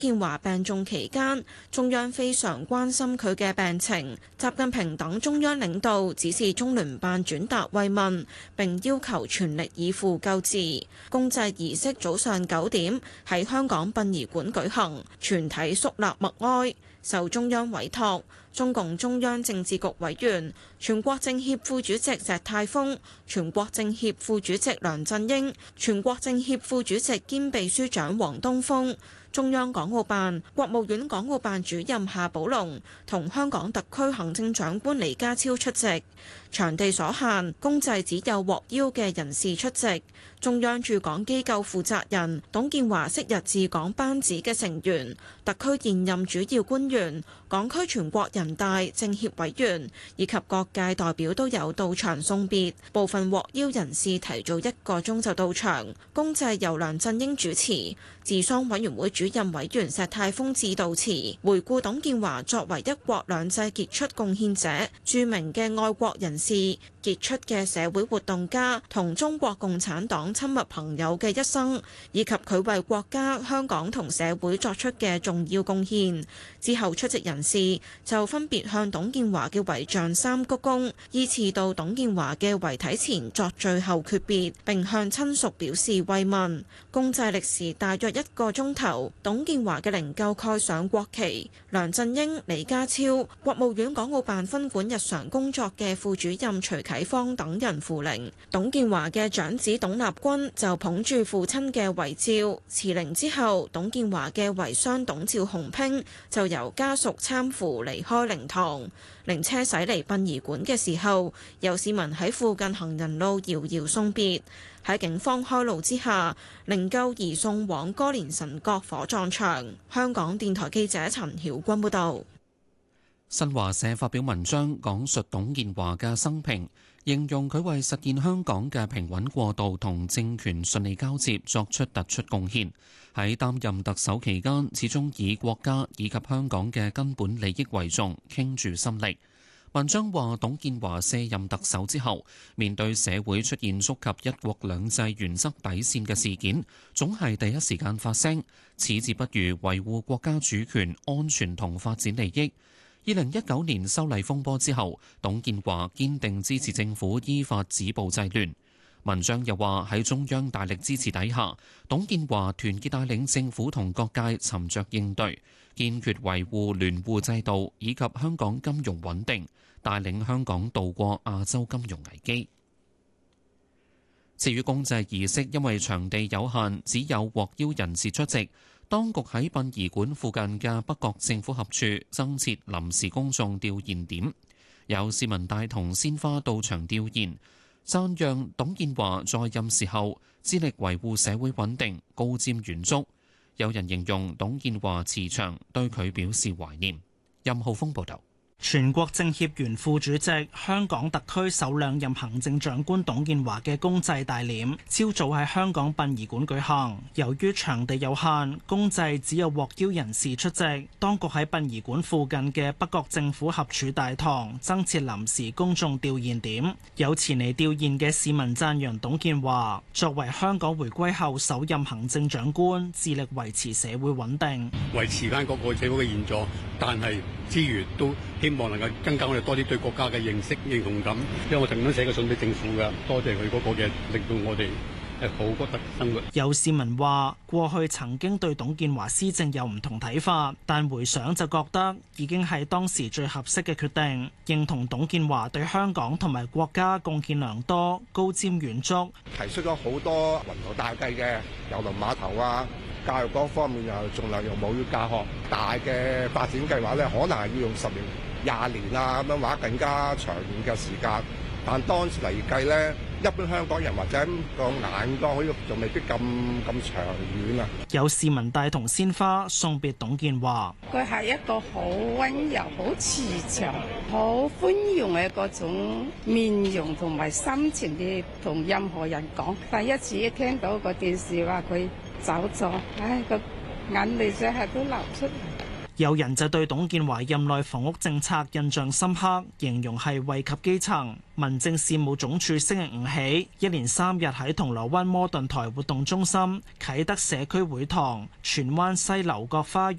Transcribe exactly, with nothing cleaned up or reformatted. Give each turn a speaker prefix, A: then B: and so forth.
A: 建華病重期間，中央非常關心佢嘅病情。習近平等中央領導指示中聯辦轉達慰問，並要求全力以赴救治。公祭儀式早上九點喺香港殯儀館舉行，全體肅立默哀。受中央委託，中共中央政治局委員、全國政協副主席石泰峰、全國政協副主席梁振英、全國政協副主席兼秘書長王東峰、中央港澳辦、國務院港澳辦主任夏寶龍同香港特區行政長官李家超出席。場地所限，公祭只有獲邀嘅人士出席。中央駐港機構負責人董建華昔日治港班子嘅成員、特區現任主要官員、港區全國人大政協委員以及各界代表都有到場送別，部分獲邀人士提早一個鐘就到場。公祭由梁振英主持，治喪委員會主任委員石泰峰致悼詞，回顧董建華作為一國兩制傑出貢獻者、著名嘅愛國人士、傑出嘅社會活動家同中國共產黨親密朋友嘅一生，以及佢為國家、香港同社會作出嘅重要貢獻。之後出席人士就分別向董建華嘅遺像三鞠躬，依次到董建華嘅遺體前作最後訣別，並向親屬表示慰問。公祭歷時大約一個鐘頭，董建華嘅靈柩蓋上國旗，梁振英、李家超、國務院港澳辦分管日常工作嘅副主任徐啟芳等人扶靈。董建華嘅長子董立軍就捧住父親嘅遺照辭靈之後，董建華嘅遺孀董趙鴻拼就由家屬攙扶離開靈堂。靈車駛離殯儀館嘅時候，有市民喺附近行人路遙遙送別。喺警方開路之下，靈柩移送往哥連臣角火葬場。香港電台記者陳曉君報導。
B: 新華社發表文章講述董建華嘅生平，形容佢為實現香港嘅平穩過渡同政權順利交接作出突出貢獻。喺擔任特首期間，始終以國家以及香港嘅根本利益為重，傾注心力。文章話，董建華卸任特首之後，面對社會出現觸及一國兩制原則底線嘅事件，總係第一時間發聲，矢志不渝維護國家主權、安全同發展利益。二零一九年修例風波之後，董建華堅定支持政府依法止暴制亂。文章又話，喺中央大力支持底下，董建華團結帶領政府同各界沉着應對，堅決維護聯互制度以及香港金融穩定，帶領香港渡過亞洲金融危機。至於公祭儀式，因為場地有限，只有獲邀人士出席。當局喺殯儀館附近嘅北角政府合署增設臨時公眾弔唁點，有市民帶同鮮花到場弔唁，讚揚董建華在任時候致力維護社會穩定，高瞻遠矚。有人形容董建華慈祥，對佢表示懷念。任浩峰報導。
C: 全國政協原副主席、香港特區首兩任行政長官董建華嘅公祭大殮，朝早喺香港殯儀館舉行。由於場地有限，公祭只有獲邀人士出席。當局喺殯儀館附近嘅北角政府合署大堂增設臨時公眾弔唁點。有前嚟弔唁嘅市民讚揚董建華作為香港回歸後首任行政長官，致力維持社會穩定，
D: 維持翻嗰個社會嘅現狀，但係之餘都希望能夠增加我哋多啲對國家嘅認識認同感，因為我曾經寫過信俾政府㗎，多謝佢嗰個嘅令到我哋係好覺得生活。
C: 有市民話過去曾經對董建華施政有唔同睇法，但回想就覺得已經係當時最合適嘅決定，認同董建華對香港同埋國家貢獻良多，高瞻遠矚，
E: 提出咗好多宏圖大計嘅郵輪碼頭啊，教育嗰方面又仲有又冇要教學大嘅發展計劃咧，可能係要用十年、廿年啊咁樣或者更加長遠嘅時間。但當時嚟計咧，一般香港人或者個眼光好似仲未必咁咁長遠啊。
C: 有市民帶同鮮花送別董建華，
F: 佢係一個好溫柔、好慈祥、好寬容嘅嗰種面容同埋心情嘅，同任何人講。第一次一聽到個電視話佢走咗，唉，個眼淚真係都流出嚟。
C: 有人就對董建華任內房屋政策印象深刻，形容係惠及基層。民政事務總署星期五起，一連三日喺銅鑼灣摩頓台活動中心、啟德社區會堂、荃灣西樓角花園